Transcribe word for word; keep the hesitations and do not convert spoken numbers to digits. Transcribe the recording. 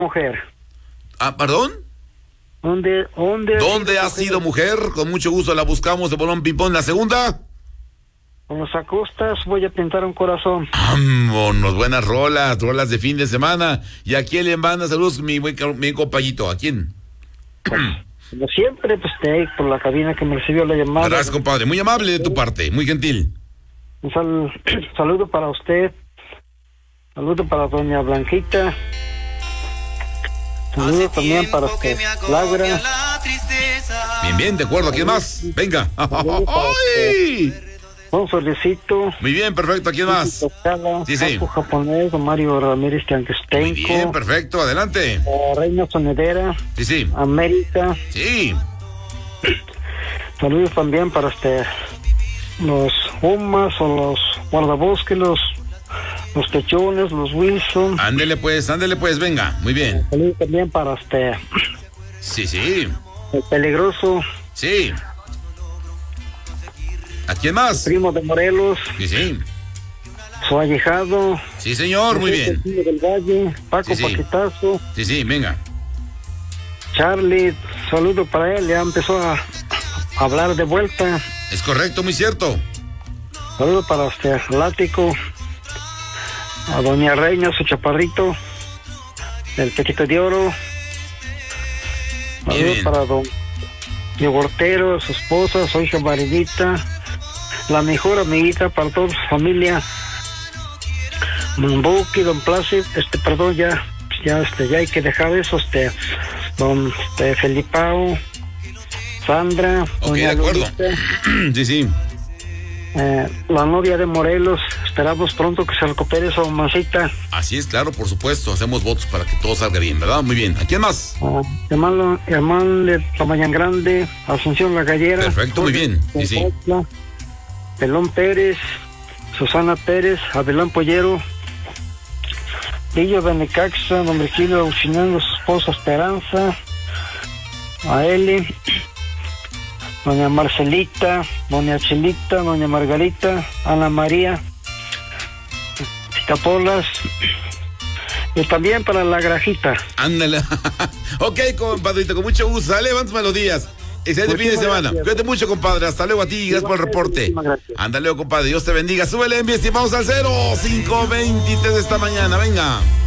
mujer? Ah, ¿perdón? ¿Dónde, dónde, ¿Dónde ha sido mujer? Con mucho gusto la buscamos de Bolón Ping-Pong. ¿La segunda? Con los acostas voy a pintar un corazón. Vámonos, buenas rolas, rolas de fin de semana. ¿Y a quién le manda saludos, mi buen, mi compañito? ¿A quién? Como siempre, pues de ahí por la cabina que me recibió la llamada. Gracias, compadre. Muy amable de tu parte, muy gentil. Un sal, saludo para usted. Saludo para doña Blanquita. Saludo también para usted, Laura. Bien, bien, de acuerdo. ¿A quién más? Venga. ¡Ay! Un felicito. Muy bien, perfecto. ¿A quién más? Sí, sí. Japonés, Mario Ramírez Tianguestenco. Muy bien, perfecto. Adelante. Uh, Reina Sonedera. Sí, sí. América. Sí. Saludos también para este, los Pumas o los guardabosques, los, los Techones, los Wilson. Ándele pues, ándele pues, venga. Muy bien. Saludos también para este. Sí, sí. El Peligroso. Sí. ¿A quién más? El Primo de Morelos. Sí, sí. Su ahijado. Sí, señor, muy bien. Del Valle, Paco Sí, sí. Paquetazo. Sí, sí, venga. Charlie, saludo para él, ya empezó a, a hablar de vuelta. Es correcto, muy cierto. Saludo para este Lático, a doña Reina, su chaparrito, el Petito de Oro. Bien, Saludo bien. para don Yogurtero, su esposa, su hija Marinita, la mejor amiguita para toda su familia. Don Buki, don Plácido, este, perdón, ya, ya, este, ya hay que dejar eso, este, don este, Felipao, Sandra, Ok, doña de acuerdo. Lolita, Sí, sí. eh, la novia de Morelos. Esperamos pronto que se recupere su mamacita. Así es, claro, por supuesto. Hacemos votos para que todo salga bien, ¿verdad? Muy bien. ¿A quién más? Uh, hermano, hermano de Tamañán Grande, Asunción La Gallera. Perfecto, muy bien. Sí, sí. Pelón Pérez, Susana Pérez, Abelán Pollero, Lillo de Necaxa, don Virgilio Auxiliando, su esposa Esperanza, a Eli, doña Marcelita, doña Chelita, doña Margarita, Ana María, Chicapolas, y también para la Grajita. Ándale. Ok, compadrito, con mucho gusto. Dale, levantas melodías. Excelente fin de semana. Gracias. Cuídate mucho, compadre. Hasta luego a ti. Gracias por el reporte. Ándale, compadre. Dios te bendiga. Súbele, mi estimado Salcero. cinco veintitrés de esta mañana. Venga.